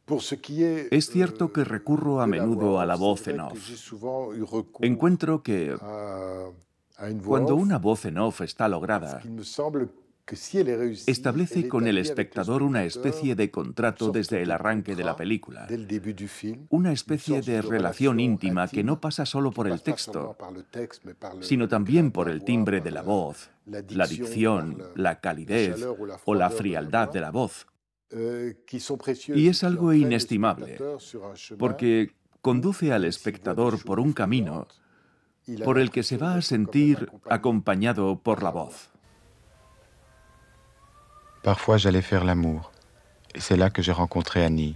Es cierto que recurro a menudo a la voz en off. Encuentro que cuando una voz en off está lograda, establece con el espectador una especie de contrato desde el arranque de la película, una especie de relación íntima que no pasa solo por el texto, sino también por el timbre de la voz, la dicción, la calidez o la frialdad de la voz. Y es algo inestimable, porque conduce al espectador por un camino por el que se va a sentir acompañado por la voz. Parfois j'allais faire l'amour, et c'est là que j'ai rencontré Annie.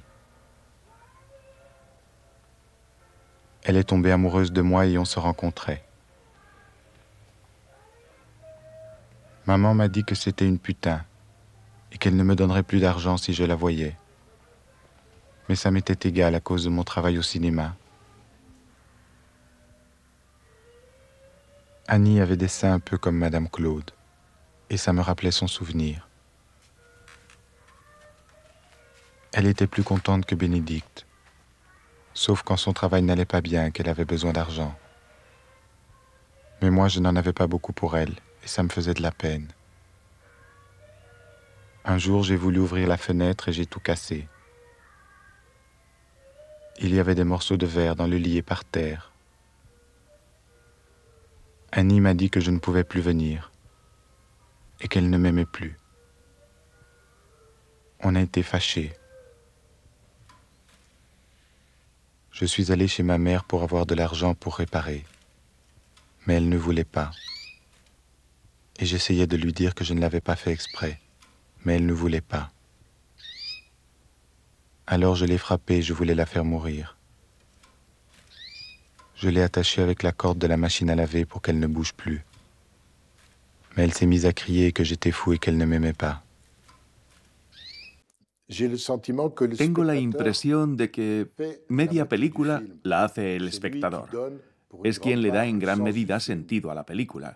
Elle est tombée amoureuse de moi et on se rencontrait. Maman m'a dit que c'était une putain et qu'elle ne me donnerait plus d'argent si je la voyais. Mais ça m'était égal à cause de mon travail au cinéma. Annie avait des seins un peu comme Madame Claude, et ça me rappelait son souvenir. Elle était plus contente que Bénédicte, sauf quand son travail n'allait pas bien et qu'elle avait besoin d'argent. Mais moi, je n'en avais pas beaucoup pour elle, et ça me faisait de la peine. Un jour, j'ai voulu ouvrir la fenêtre et j'ai tout cassé. Il y avait des morceaux de verre dans le lit et par terre. Annie m'a dit que je ne pouvais plus venir et qu'elle ne m'aimait plus. On a été fâchés. Je suis allé chez ma mère pour avoir de l'argent pour réparer, mais elle ne voulait pas. Et j'essayais de lui dire que je ne l'avais pas fait exprès, mais elle ne voulait pas. Alors je l'ai frappée et je voulais la faire mourir. Je l'ai attachée avec la corde de la machine à laver pour qu'elle ne bouge plus. Mais elle s'est mise à crier que j'étais fou et qu'elle ne m'aimait pas. Tengo la impresión de que media película la hace el espectador. Es quien le da en gran medida sentido a la película.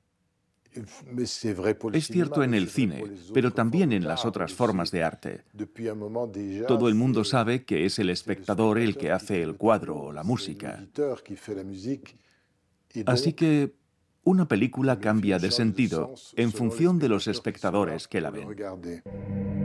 Es cierto en el cine, pero también en las otras formas de arte. Todo el mundo sabe que es el espectador el que hace el cuadro o la música. Así que una película cambia de sentido en función de los espectadores que la ven.